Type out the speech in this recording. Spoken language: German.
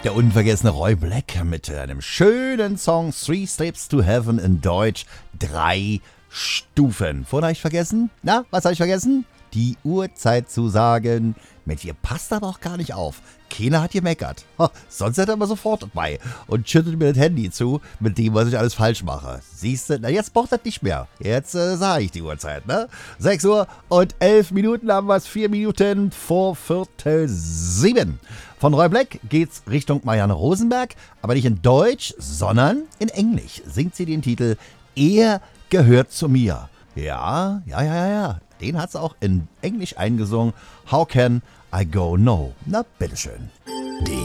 Der unvergessene Roy Black mit einem schönen Song Three Steps to Heaven in Deutsch. 3 Stufen. Vorhin habe ich vergessen? Na, was habe ich vergessen? Die Uhrzeit zu sagen. Mensch, ihr passt da doch gar nicht auf. Keiner hat gemeckert. Sonst hätte er mal sofort dabei und schüttet mir das Handy zu mit dem, was ich alles falsch mache. Siehst du, na jetzt braucht das nicht mehr. Jetzt sage ich die Uhrzeit, ne? 6 Uhr und 11 Minuten haben wir es, 4 Minuten vor Viertel 7. Von Roy Black geht's Richtung Marianne Rosenberg, aber nicht in Deutsch, sondern in Englisch. Singt sie den Titel Er gehört zu mir. Ja. Den hat sie auch in Englisch eingesungen. How can I go no? Na, bitteschön.